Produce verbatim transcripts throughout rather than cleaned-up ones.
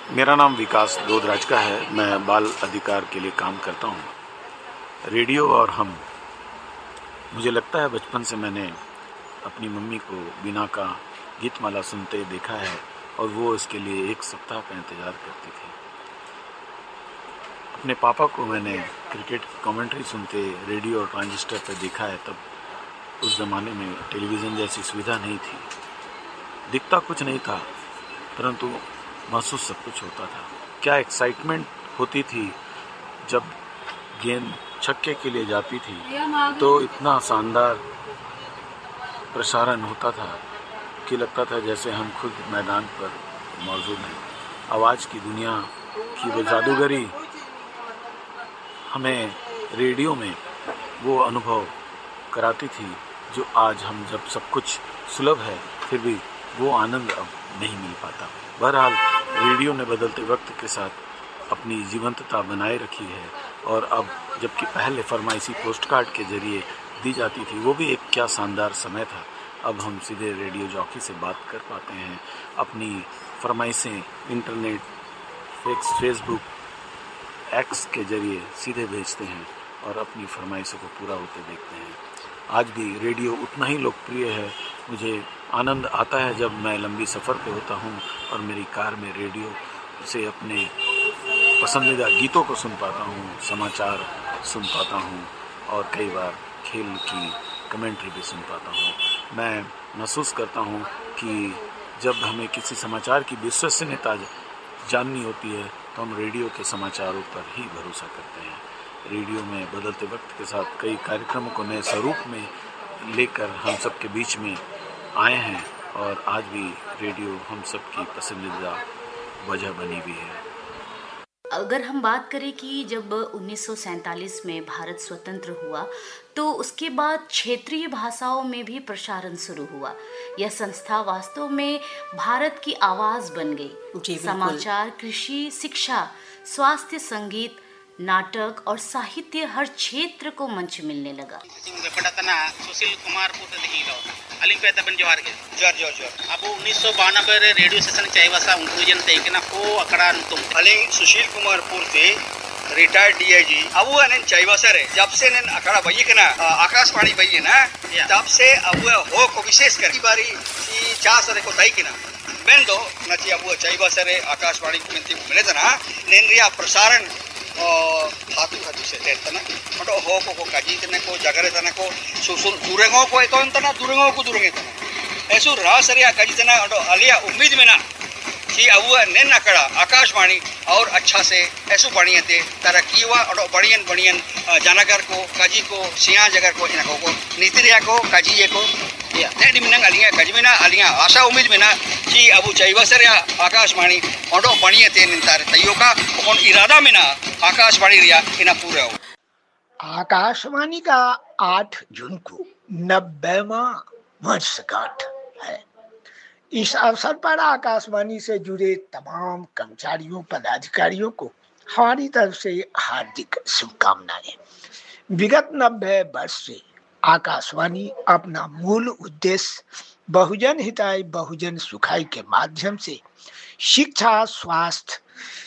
मेरा नाम विकास दोदराज का है। मैं बाल अधिकार के लिए काम करता हूँ। रेडियो और हम, मुझे लगता है बचपन से मैंने अपनी मम्मी को बिना का गीतमाला सुनते देखा है और वो इसके लिए एक सप्ताह का इंतज़ार करती थी। अपने पापा को मैंने क्रिकेट की कमेंट्री सुनते रेडियो और ट्रांजिस्टर पर देखा है। तब उस ज़माने में टेलीविज़न जैसी सुविधा नहीं थी, दिखता कुछ नहीं था, परंतु महसूस सब कुछ होता था। क्या एक्साइटमेंट होती थी जब गेंद छक्के के लिए जाती थी, तो इतना शानदार प्रसारण होता था कि लगता था जैसे हम खुद मैदान पर मौजूद हैं। आवाज़ की दुनिया की वो जादूगरी हमें रेडियो में वो अनुभव कराती थी जो आज हम जब सब कुछ सुलभ है फिर भी वो आनंद अब नहीं मिल पाता। बहरहाल रेडियो ने बदलते वक्त के साथ अपनी जीवंतता बनाए रखी है और अब जबकि पहले फरमाइशी पोस्ट कार्ड के जरिए दी जाती थी, वो भी एक क्या शानदार समय था। अब हम सीधे रेडियो जॉकी से बात कर पाते हैं, अपनी फरमाइशें इंटरनेट, फेक्स, फेसबुक, एक्स के जरिए सीधे भेजते हैं और अपनी फरमाइशों को पूरा होते देखते हैं। आज भी रेडियो उतना ही लोकप्रिय है। मुझे आनंद आता है जब मैं लंबी सफ़र पे होता हूँ और मेरी कार में रेडियो से अपने पसंदीदा गीतों को सुन पाता हूँ, समाचार सुन पाता हूँ और कई बार खेल की कमेंट्री भी सुन पाता हूँ। मैं महसूस करता हूँ कि जब हमें किसी समाचार की विश्वसनीयता जाननी होती है तो हम रेडियो के समाचारों पर ही भरोसा करते हैं। रेडियो में बदलते वक्त के साथ कई कार्यक्रमों को नए स्वरूप में लेकर हम सब के बीच में आए हैं और आज भी रेडियो हम सब की पसंदीदा वजह बनी हुई है। अगर हम बात करें कि जब उन्नीस सौ सैंतालीस में भारत स्वतंत्र हुआ तो उसके बाद क्षेत्रीय भाषाओं में भी प्रसारण शुरू हुआ। यह संस्था वास्तव में भारत की आवाज़ बन गई। समाचार, कृषि, शिक्षा, स्वास्थ्य, संगीत, नाटक और साहित्य हर क्षेत्र को मंच मिलने लगा। सुशील कुमार अलिंग पे तबन जोहार के जोर जोर जोर अब उन्नीस सौ बानवे रे रेडियो स्टेशन चाइवासा उनकुजन तेकना को अकड़ा तुम अलिंग सुशील कुमार पूर्ति रिटायर्ड डीआईजी अब अने चाइवासा रे जब से ने अकड़ा भई के ना आकाशवाणी भई ना तब से अब हो को विशेष कर बारी की चा सरे को तई के ना बेन दो नची अब चाइवासा रे आकाशवाणी में मिले तना नेन रिया प्रसारण और हाथू हाथू से तेरतना मतलब हो को को काजी तने को जगरे तने को सुसुल दुरेंगो को तो तना दुरेंगो को दुरेंगे तना ऐसो रासरिया काजी तना और अलिया उम्मीद में ना कि अब ने नकड़ा आकाशवाणी और अच्छा से ऐसो बढ़िया थे तरक्की हुआ और बढ़ियन बढ़ियन जानकर को काजी को सिया जगर को इनको को नीति रिया को काजी ये को या नेडी मिनंग अलिया काजी में ना अलिया आशा उम्मीद में ना कि अब चाइवासरिया आकाशवाणी और बढ़िया थे निंतार तैयो का और इरादा में ना आकाशवाणी रिया इना पूरा हो। आकाशवाणी का आठ जून को नब्बेवां वर्षगांठ है। इस अवसर पर आकाशवाणी से जुड़े तमाम कर्मचारियों, पदाधिकारियों को हमारी तरफ से हार्दिक शुभकामनाएं। विगत नब्बे वर्ष से आकाशवाणी अपना मूल उद्देश्य बहुजन हिताय बहुजन सुखाय के माध्यम से शिक्षा, स्वास्थ्य,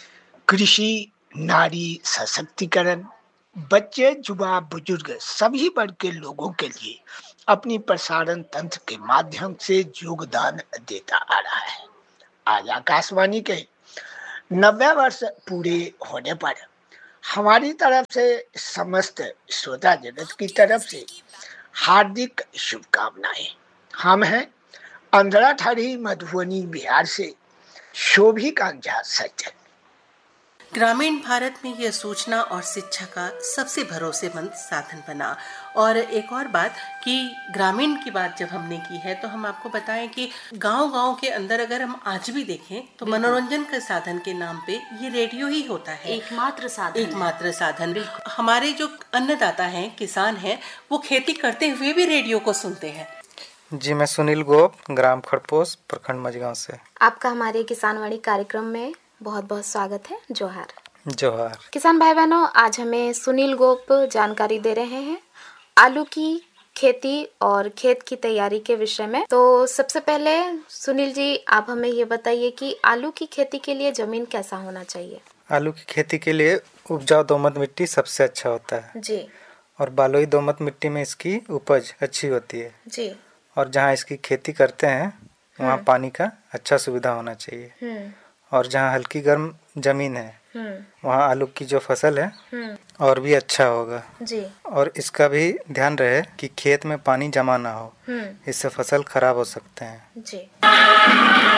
कृषि, नारी सशक्तिकरण, बच्चे, युवा, बुजुर्ग सभी वर्ग के लोगों के लिए अपनी प्रसारण तंत्र के माध्यम से योगदान देता आ रहा है। आज आकाशवाणी के नब्बे वर्ष पूरे होने पर हमारी तरफ से समस्त श्रोता जगत की तरफ से हार्दिक शुभकामनाएं। हम हैं अंधराठाड़ी मधुबनी बिहार से शोभिकांक्षा सज्जन। ग्रामीण भारत में यह सूचना और शिक्षा का सबसे भरोसेमंद साधन बना। और एक और बात कि ग्रामीण की बात जब हमने की है तो हम आपको बताएं कि गांव-गांव के अंदर अगर हम आज भी देखें तो मनोरंजन के साधन के नाम पे ये रेडियो ही होता है, एकमात्र साधन एकमात्र साधन। हमारे जो अन्नदाता हैं, किसान हैं, वो खेती करते हुए भी रेडियो को सुनते हैं। जी, मैं सुनील गोप, ग्राम खड़पोस, प्रखंड मझगांव से। आपका हमारे किसानवाणी कार्यक्रम में बहुत बहुत स्वागत है। जोहार। जोहार। किसान भाई बहनों, आज हमें सुनील गोप जानकारी दे रहे हैं आलू की खेती और खेत की तैयारी के विषय में। तो सबसे पहले सुनील जी, आप हमें ये बताइए कि आलू की खेती के लिए जमीन कैसा होना चाहिए? आलू की खेती के लिए उपजाऊ दोमट मिट्टी सबसे अच्छा होता है जी। और बलुई दोमट मिट्टी में इसकी उपज अच्छी होती है जी। और जहाँ इसकी खेती करते हैं वहाँ पानी का अच्छा सुविधा होना चाहिए और जहाँ हल्की गर्म जमीन है वहाँ आलू की जो फसल है और भी अच्छा होगा। जी। और इसका भी ध्यान रहे कि खेत में पानी जमा ना हो, इससे फसल खराब हो सकते हैं। जी।